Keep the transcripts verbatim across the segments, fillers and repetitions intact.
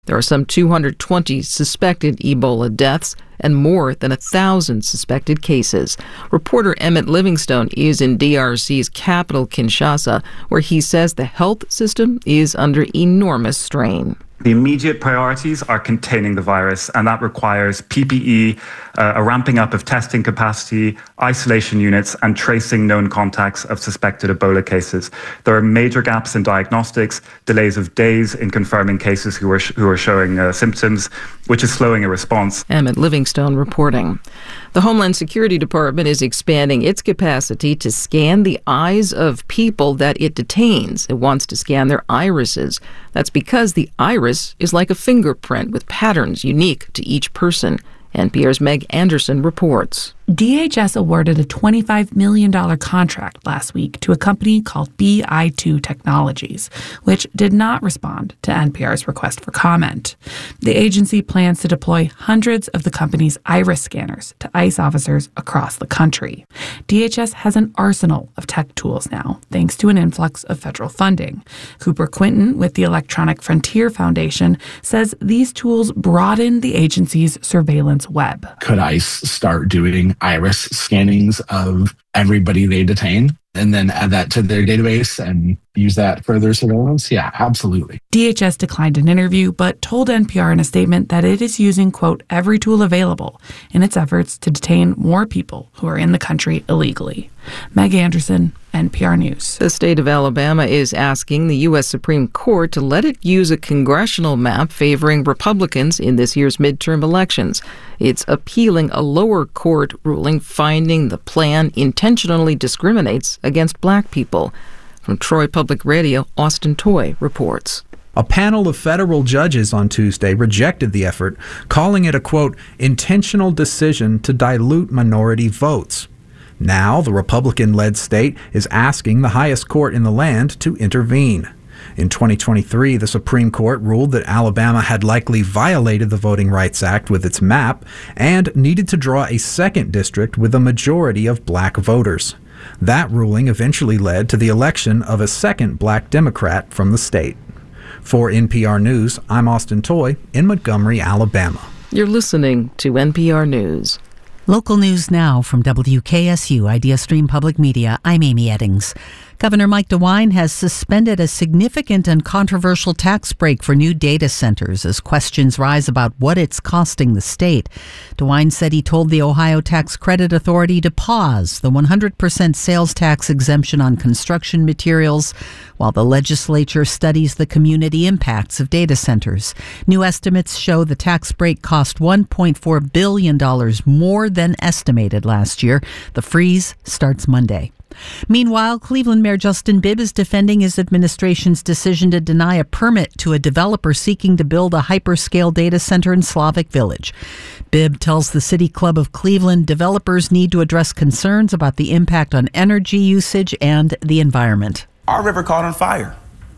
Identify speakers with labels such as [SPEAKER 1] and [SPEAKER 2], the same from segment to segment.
[SPEAKER 1] There are some two hundred twenty suspected Ebola deaths and more than one thousand suspected cases. Reporter Emmett Livingstone is in D R C's capital, Kinshasa, where he says the health system is under enormous strain.
[SPEAKER 2] The immediate priorities are containing the virus, and that requires P P E, uh, a ramping up of testing capacity, isolation units, and tracing known contacts of suspected Ebola cases. There are major gaps in diagnostics, delays of days in confirming cases who are sh- who are showing uh, symptoms, which is slowing a response.
[SPEAKER 1] Emmett Livingstone reporting. The Homeland Security Department is expanding its capacity to scan the eyes of people that it detains. It wants to scan their irises. That's because the iris is like a fingerprint with patterns unique to each person. N P R's Meg Anderson reports.
[SPEAKER 3] D H S awarded a twenty-five million dollars contract last week to a company called B I two Technologies, which did not respond to N P R's request for comment. The agency plans to deploy hundreds of the company's iris scanners to ICE officers across the country. D H S has an arsenal of tech tools now, thanks to an influx of federal funding. Cooper Quinton with the Electronic Frontier Foundation says these tools broaden the agency's surveillance web.
[SPEAKER 4] Could ICE start doing iris scannings of everybody they detain and then add that to their database and use that for their surveillance? Yeah, absolutely.
[SPEAKER 3] D H S declined an interview, but told N P R in a statement that it is using, quote, every tool available in its efforts to detain more people who are in the country illegally. Meg Anderson, N P R News.
[SPEAKER 1] The state of Alabama is asking the U S Supreme Court to let it use a congressional map favoring Republicans in this year's midterm elections. It's appealing a lower court ruling finding the plan intentionally discriminates against black people. From Troy Public Radio, Austin Toy reports.
[SPEAKER 5] A panel of federal judges on Tuesday rejected the effort, calling it a, quote, intentional decision to dilute minority votes. Now, the Republican-led state is asking the highest court in the land to intervene. In twenty twenty-three, the Supreme Court ruled that Alabama had likely violated the Voting Rights Act with its map and needed to draw a second district with a majority of black voters. That ruling eventually led to the election of a second black Democrat from the state. For N P R News, I'm Austin Toy in Montgomery, Alabama.
[SPEAKER 1] You're listening to N P R News.
[SPEAKER 6] Local news now from W K S U Idea Stream Public Media. I'm Amy Eddings. Governor Mike DeWine has suspended a significant and controversial tax break for new data centers as questions rise about what it's costing the state. DeWine said he told the Ohio Tax Credit Authority to pause the one hundred percent sales tax exemption on construction materials while the legislature studies the community impacts of data centers. New estimates show the tax break cost one point four billion dollars more than estimated last year. The freeze starts Monday. Meanwhile, Cleveland Mayor Justin Bibb is defending his administration's decision to deny a permit to a developer seeking to build a hyperscale data center in Slavic Village. Bibb tells the City Club of Cleveland developers need to address concerns about the impact on energy usage and the environment.
[SPEAKER 7] Our river caught on fire.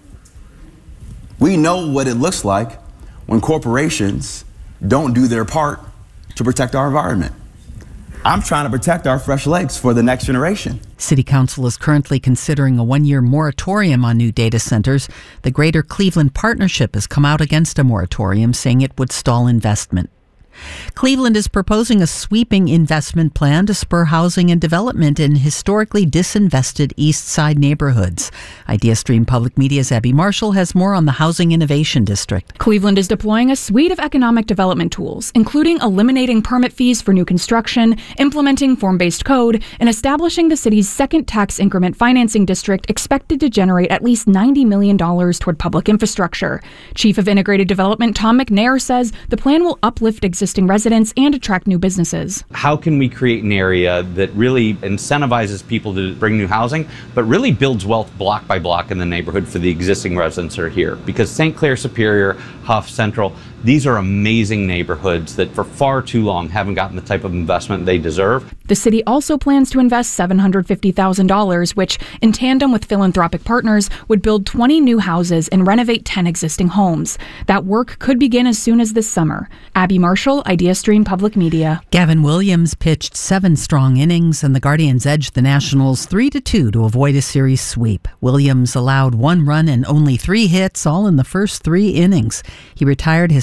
[SPEAKER 7] We know what it looks like when corporations don't do their part to protect our environment. I'm trying to protect our fresh lakes for the next generation.
[SPEAKER 6] City Council is currently considering a one-year moratorium on new data centers. The Greater Cleveland Partnership has come out against a moratorium, saying it would stall investment. Cleveland is proposing a sweeping investment plan to spur housing and development in historically disinvested East Side neighborhoods. Idea Stream Public Media's Abby Marshall has more on the Housing Innovation District.
[SPEAKER 8] Cleveland is deploying a suite of economic development tools, including eliminating permit fees for new construction, implementing form-based code, and establishing the city's second tax increment financing district expected to generate at least ninety million dollars toward public infrastructure. Chief of Integrated Development Tom McNair says the plan will uplift existing residents and attract new businesses.
[SPEAKER 9] How can we create an area that really incentivizes people to bring new housing, but really builds wealth block by block in the neighborhood for the existing residents that are here? Because Saint Clair, Superior, Huff, Central, these are amazing neighborhoods that for far too long haven't gotten the type of investment they deserve.
[SPEAKER 8] The city also plans to invest seven hundred fifty thousand dollars, which, in tandem with philanthropic partners, would build twenty new houses and renovate ten existing homes. That work could begin as soon as this summer. Abby Marshall, Central, IdeaStream Public Media.
[SPEAKER 6] Gavin Williams pitched seven strong innings, and the Guardians edged the Nationals three to two to avoid a series sweep. Williams allowed one run and only three hits, all in the first three innings. He retired his